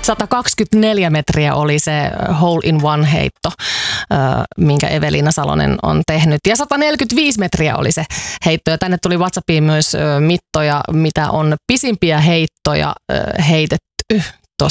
124 metriä oli se hole in one heitto, minkä Eveliina Salonen on tehnyt. Ja 145 metriä oli se heitto. Ja tänne tuli WhatsAppiin myös mittoja, mitä on pisimpiä heittoja heitetty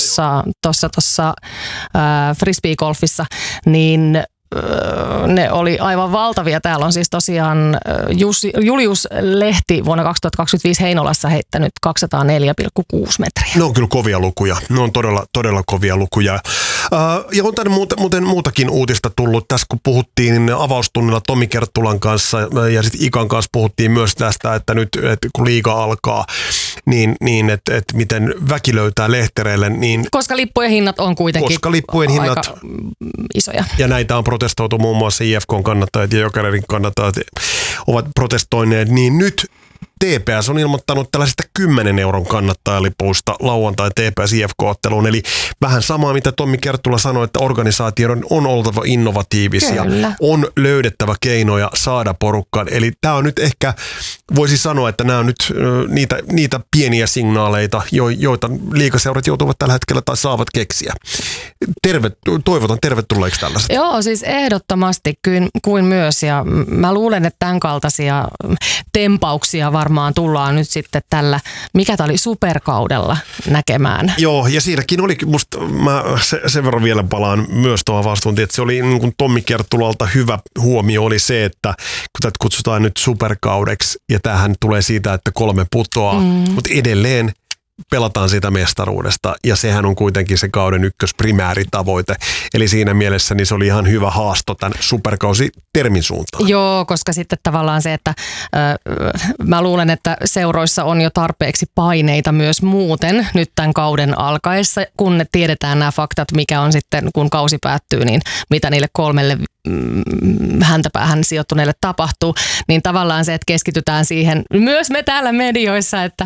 tuossa frisbee-golfissa, niin ne oli aivan valtavia. Täällä on siis tosiaan Julius Lehti vuonna 2025 Heinolassa heittänyt 204,6 metriä. Ne on kyllä kovia lukuja. Ne on todella kovia lukuja. Ja on tänne muuten muutakin uutista tullut. Tässä kun puhuttiin avaustunnilla Tomi Kerttulan kanssa ja sitten Ikan kanssa puhuttiin myös tästä, että nyt kun liiga alkaa, niin että miten väki löytää lehtereille. Niin koska lippujen hinnat on kuitenkin aika isoja. Ja näitä on protestoitu muun muassa IFK:n kannattajat ja Jokereiden kannattajat ovat protestoineet, niin nyt TPS on ilmoittanut tällaisesta 10 euron kannattajalipuista lauantai TPS IFK-otteluun. Eli vähän samaa, mitä Tommi Kerttula sanoi, että organisaatioiden on oltava innovatiivisia. Kyllä. On löydettävä keinoja saada porukkaan. Eli tämä on nyt ehkä, voisi sanoa, että nämä on nyt niitä pieniä signaaleita, joita liigaseurat joutuvat tällä hetkellä tai saavat keksiä. Toivotan tervetulleeksi tällaiset. Joo, siis ehdottomasti kuin myös. Ja mä luulen, että tämän kaltaisia tempauksia varmaan tullaan nyt sitten tällä, mikä tämä oli, superkaudella näkemään. Joo, ja siinäkin oli, mä sen verran vielä palaan myös tuohon vastuuntiin, että se oli niin kuin Tommi Kerttulalta hyvä huomio oli se, että kun tätä kutsutaan nyt superkaudeksi, ja tämähän tulee siitä, että 3 putoaa, mutta edelleen pelataan siitä mestaruudesta, ja sehän on kuitenkin se kauden ykkösprimääritavoite. Eli siinä mielessä niin se oli ihan hyvä haasto tämän superkausi-termin suuntaan. Joo, koska sitten tavallaan se, että mä luulen, että seuroissa on jo tarpeeksi paineita myös muuten nyt tämän kauden alkaessa, kun tiedetään nämä faktat, mikä on sitten, kun kausi päättyy, niin mitä niille 3 häntäpäähän sijoittuneille tapahtuu, niin tavallaan se, että keskitytään siihen, myös me täällä medioissa, että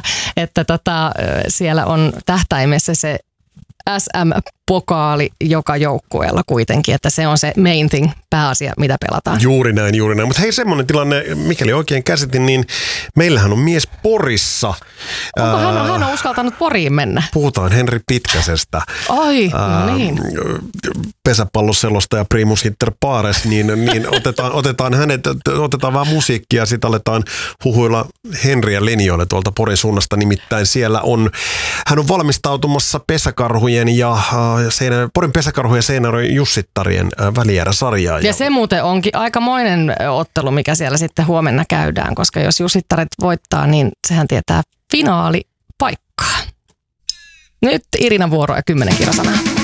siellä on tähtäimessä se SM-pokaali joka joukkueella kuitenkin, että se on se main thing, pääasia, mitä pelataan. Juuri näin. Mutta hei, semmoinen tilanne, mikäli oikein käsitin, niin meillähän on mies Porissa. Onko hän on uskaltanut Poriin mennä? Puhutaan Henri Pitkäsestä. Ai, niin. Pesäpalloselostaja Primus Inter Pares, niin otetaan hänet, otetaan vähän musiikkia ja sitten aletaan huhuilla Henriä linjoille tuolta Porin suunnasta. Nimittäin siellä hän on valmistautumassa pesäkarhujen ja Porin pesäkarhujen ja Seinäjoen Jussittarien välieräsarjaa. Ja se muuten onkin aikamoinen ottelu, mikä siellä sitten huomenna käydään, koska jos Jussittaret voittaa, niin sehän tietää finaalipaikkaa. Nyt Irinan vuoro ja 10 kilosanaa.